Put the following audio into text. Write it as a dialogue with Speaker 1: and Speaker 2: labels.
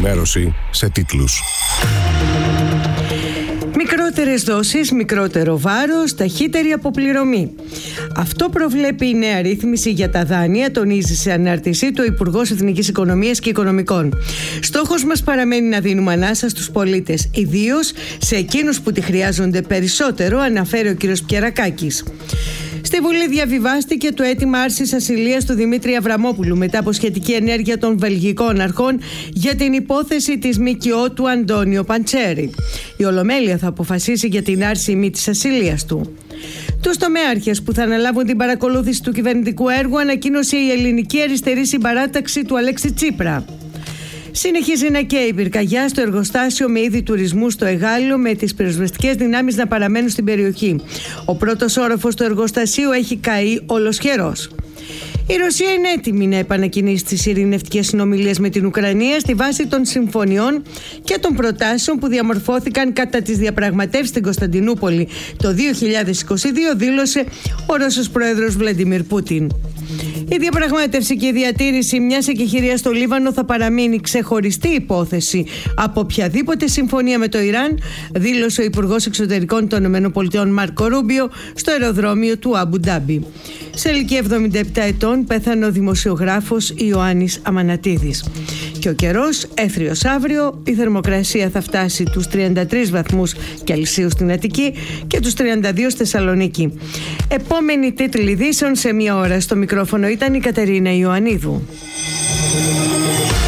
Speaker 1: ενημέρωση σε τίτλους.
Speaker 2: Μικρότερες δόσεις, μικρότερο βάρος, ταχύτερη αποπληρωμή. Αυτό προβλέπει η νέα ρύθμιση για τα δάνεια, τονίζει σε ανάρτησή του ο Υπουργός Εθνικής Οικονομίας και Οικονομικών. Στόχος μας παραμένει να δίνουμε ανάσα στους πολίτες, ιδίως σε εκείνους που τη χρειάζονται περισσότερο, αναφέρει ο κ. Πιερακάκης. Στη Βουλή διαβιβάστηκε το αίτημα άρσης ασυλίας του Δημήτρη Αβραμόπουλου μετά από σχετική ενέργεια των βελγικών αρχών για την υπόθεση της ΜΚΟ του Αντώνιο Παντσέρη. Η Ολομέλεια θα αποφασίσει για την άρση ή μη της ασυλίας του. Τους τομέαρχες που θα αναλάβουν την παρακολούθηση του κυβερνητικού έργου ανακοίνωσε η Ελληνική Αριστερή Συμπαράταξη του Αλέξη Τσίπρα. Συνεχίζει να καίει η πυρκαγιά στο εργοστάσιο με είδη τουρισμού στο Εγάλεο, με τις πυροσβεστικές δυνάμεις να παραμένουν στην περιοχή. Ο πρώτος όροφος του εργοστασίου έχει καεί ολοσχερός. Η Ρωσία είναι έτοιμη να επανακινήσει τις ειρηνευτικές συνομιλίες με την Ουκρανία στη βάση των συμφωνιών και των προτάσεων που διαμορφώθηκαν κατά τις διαπραγματεύσεις στην Κωνσταντινούπολη το 2022, δήλωσε ο Ρώσος πρόεδρος Βλαντιμίρ Πούτιν. Η διαπραγμάτευση και η διατήρηση μιας εκεχηρίας στο Λίβανο θα παραμείνει ξεχωριστή υπόθεση από οποιαδήποτε συμφωνία με το Ιράν, δήλωσε ο Υπουργός Εξωτερικών των ΗΠΑ Μάρκο Ρούμπιο στο αεροδρόμιο του Αμπου Ντάμπι. Σε ηλικία 77 ετών πέθανε ο δημοσιογράφος Ιωάννης Αμανατίδης. Και ο καιρός έθριος αύριο, η θερμοκρασία θα φτάσει τους 33 βαθμούς Κελσίου στην Αττική και τους 32 στη Θεσσαλονίκη. Επόμενη τίτλοι ειδήσεων σε μία ώρα. Στο μικρόφωνο ήταν η Κατερίνα Ιωαννίδου.